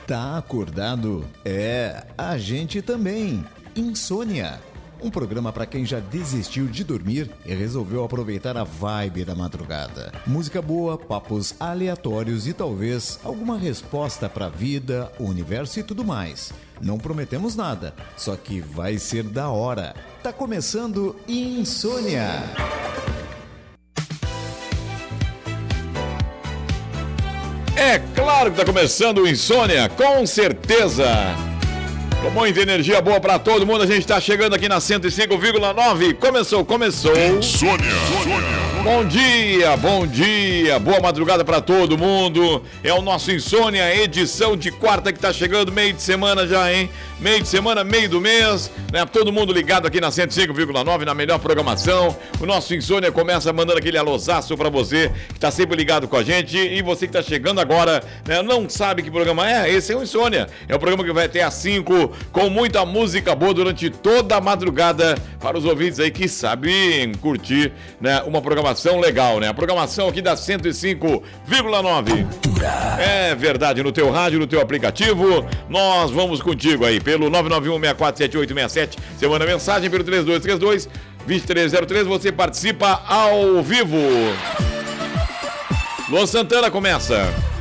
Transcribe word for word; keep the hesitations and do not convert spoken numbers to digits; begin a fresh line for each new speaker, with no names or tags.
Tá acordado? É, a gente também. Insônia. Um programa para quem já desistiu de dormir e resolveu aproveitar a vibe da madrugada. Música boa, papos aleatórios e talvez alguma resposta para a vida, o universo e tudo mais. Não prometemos nada, só que vai ser da hora. Tá começando Insônia.
É claro que tá começando o Insônia, com certeza. Com muita energia boa pra todo mundo, a gente tá chegando aqui na cento e cinco vírgula nove. Começou, começou.
Insônia. Insônia.
Bom dia, bom dia, boa madrugada pra todo mundo. É o nosso Insônia, edição de quarta que tá chegando, meio de semana já, hein? Meio de semana, meio do mês, né? Todo mundo ligado aqui na cento e cinco vírgula nove, na melhor programação. O nosso Insônia começa mandando aquele alôzaço pra você que tá sempre ligado com a gente. E você que tá chegando agora, né, não sabe que programa é? Esse é o Insônia. É o programa que vai até às cinco, com muita música boa durante toda a madrugada para os ouvintes aí que sabem curtir, né, uma programação legal, né? A programação aqui da cento e cinco vírgula nove. É verdade, no teu rádio, no teu aplicativo. Nós vamos contigo aí pelo nove nove um, seis quatro sete oito seis sete. Você manda mensagem pelo três dois três dois, dois três zero três. Você participa ao vivo. Luan Santana começa.